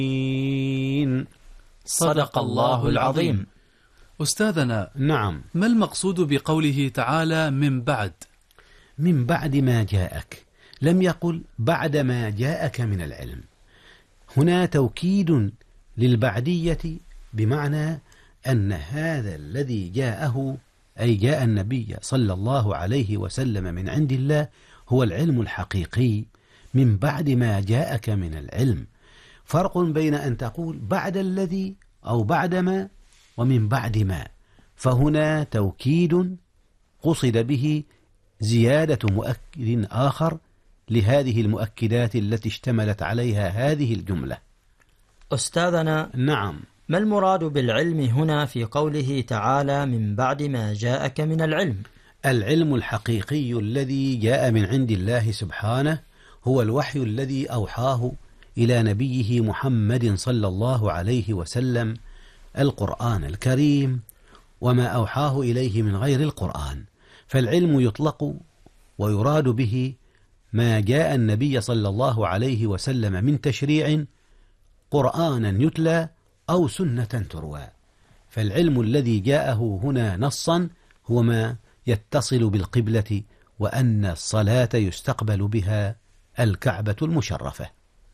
صدق الله العظيم. أستاذنا، نعم. ما المقصود بقوله تعالى من بعد؟ من بعد ما جاءك، لم يقل بعد ما جاءك من العلم. هنا توكيد للبعدية، بمعنى أن هذا الذي جاءه، أي جاء النبي صلى الله عليه وسلم من عند الله، هو العلم الحقيقي من بعد ما جاءك من العلم. فرق بين أن تقول بعد الذي أو بعد ما ومن بعد ما، فهنا توكيد قصد به زيادة مؤكد آخر لهذه المؤكدات التي اشتملت عليها هذه الجملة. أستاذنا، نعم. ما المراد بالعلم هنا في قوله تعالى من بعد ما جاءك من العلم؟ العلم الحقيقي الذي جاء من عند الله سبحانه هو الوحي الذي أوحاه إلى نبيه محمد صلى الله عليه وسلم، القرآن الكريم وما أوحاه إليه من غير القرآن. فالعلم يطلق ويراد به ما جاء النبي صلى الله عليه وسلم من تشريع، قرآنا يتلى أو سنة تروى. فالعلم الذي جاءه هنا نصا هو ما يتصل بالقبلة، وأن الصلاة يستقبل بها الكعبة المشرفة.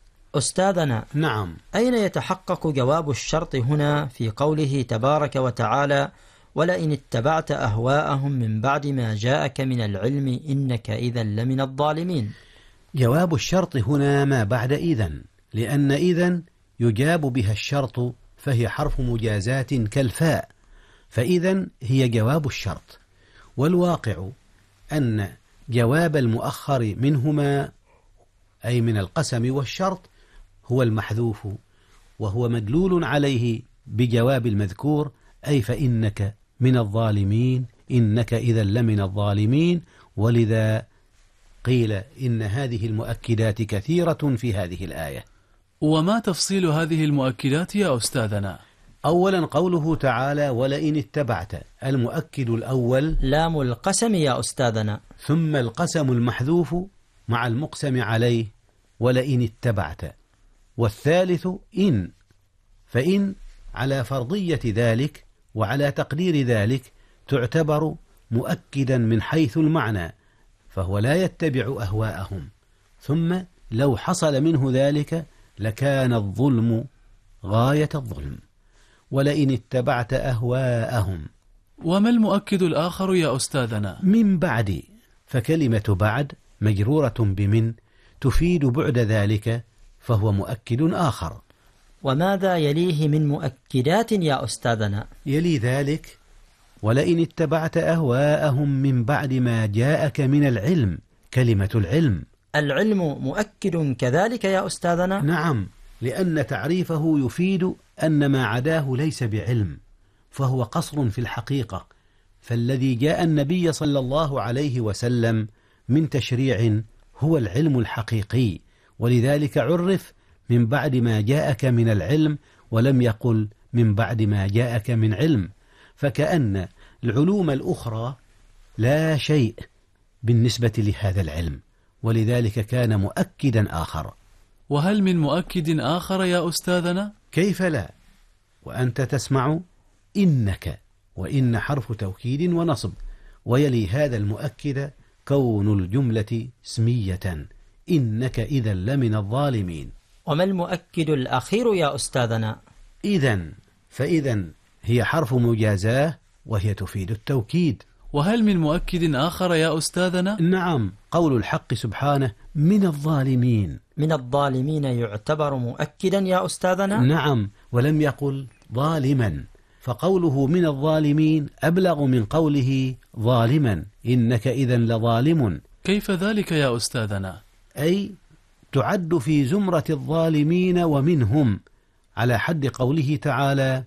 أستاذنا، نعم. أين يتحقق جواب الشرط هنا في قوله تبارك وتعالى ولئن اتبعت أهواءهم من بعد ما جاءك من العلم إنك إذا لمن الظالمين؟ جواب الشرط هنا ما بعد إذن، لأن إذن يجاب بها الشرط، فهي حرف مجازات كالفاء، فإذن هي جواب الشرط. والواقع أن جواب المؤخر منهما، أي من القسم والشرط، هو المحذوف، وهو مدلول عليه بجواب المذكور، أي فإنك من الظالمين، إنك إذا لمن الظالمين. ولذا قيل إن هذه المؤكدات كثيرة في هذه الآية. وما تفصيل هذه المؤكدات يا أستاذنا؟ أولا قوله تعالى ولئن اتبعت، المؤكد الأول لام القسم يا أستاذنا، ثم القسم المحذوف مع المقسم عليه ولئن اتبعت، والثالث إن، فإن على فرضية ذلك وعلى تقدير ذلك تعتبر مؤكدا من حيث المعنى، فهو لا يتبع أهواءهم، ثم لو حصل منه ذلك لكان الظلم غاية الظلم. ولئن اتبعت أهواءهم. وما المؤكد الآخر يا أستاذنا؟ من بعد، فكلمة بعد مجرورة بمن تفيد بعد ذلك، فهو مؤكد آخر. وماذا يليه من مؤكدات يا أستاذنا؟ يلي ذلك ولئن اتبعت أهواءهم من بعد ما جاءك من العلم، كلمة العلم. العلم مؤكد كذلك يا أستاذنا؟ نعم، لأن تعريفه يفيد أن ما عداه ليس بعلم، فهو قصر في الحقيقة. فالذي جاء النبي صلى الله عليه وسلم من تشريع هو العلم الحقيقي، ولذلك عرف من بعد ما جاءك من العلم، ولم يقل من بعد ما جاءك من علم، فكأن العلوم الأخرى لا شيء بالنسبة لهذا العلم، ولذلك كان مؤكدا آخر. وهل من مؤكد آخر يا أستاذنا؟ كيف لا، وأنت تسمع إنك، وإن حرف توكيد ونصب، ويلي هذا المؤكد كون الجملة اسمية، إنك إذا لمن الظالمين. وما المؤكد الأخير يا أستاذنا؟ إذن، فإذن هي حرف مجازاه وهي تفيد التوكيد. وهل من مؤكد آخر يا أستاذنا؟ نعم، قول الحق سبحانه من الظالمين. من الظالمين يعتبر مؤكدا يا أستاذنا؟ نعم، ولم يقل ظالما، فقوله من الظالمين أبلغ من قوله ظالما، إنك إذا لظالم. كيف ذلك يا أستاذنا؟ أي تعد في زمرة الظالمين ومنهم، على حد قوله تعالى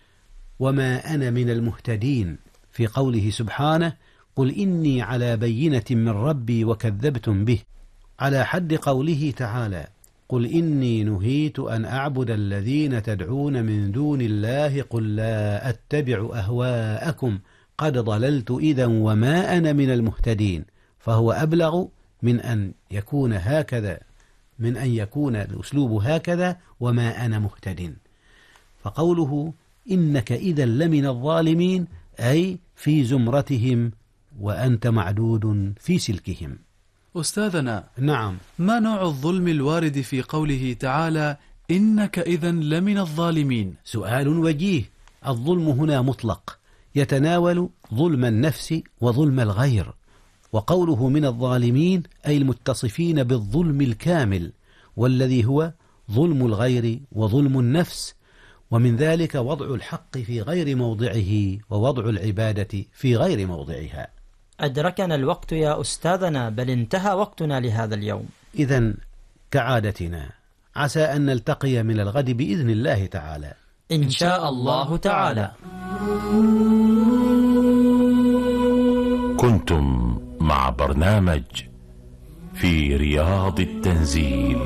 وما أنا من المهتدين، في قوله سبحانه قل إني على بينة من ربي وكذبتم به، على حد قوله تعالى قل إني نهيت أن أعبد الذين تدعون من دون الله قل لا أتبع أهواءكم قد ضللت إذا وما أنا من المهتدين. فهو أبلغ من أن يكون هكذا من أن يكون الأسلوب هكذا وما أنا مهتد. فقوله إنك إذا لمن الظالمين أي في زمرتهم وأنت معدود في سلكهم. أستاذنا، نعم. ما نوع الظلم الوارد في قوله تعالى إنك إذا لمن الظالمين؟ سؤال وجيه. الظلم هنا مطلق، يتناول ظلم النفس وظلم الغير، وقوله من الظالمين أي المتصفين بالظلم الكامل، والذي هو ظلم الغير وظلم النفس، ومن ذلك وضع الحق في غير موضعه ووضع العبادة في غير موضعها. أدركنا الوقت يا أستاذنا، بل انتهى وقتنا لهذا اليوم. إذن كعادتنا عسى أن نلتقي من الغد بإذن الله تعالى إن شاء الله تعالى. كنتم مع برنامج في رياض التنزيل،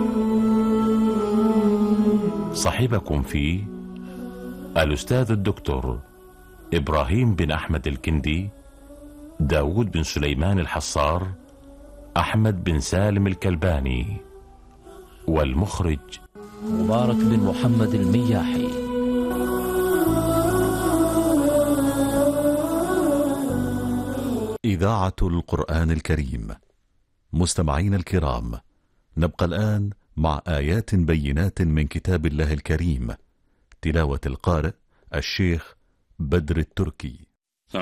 صاحبكم فيه الأستاذ الدكتور إبراهيم بن أحمد الكندي، داود بن سليمان الحصار، أحمد بن سالم الكلباني، والمخرج مبارك بن محمد المياحي. إذاعة القرآن الكريم. مستمعين الكرام، نبقى الآن مع آيات بينات من كتاب الله الكريم، تلاوة القارئ الشيخ بدر التركي.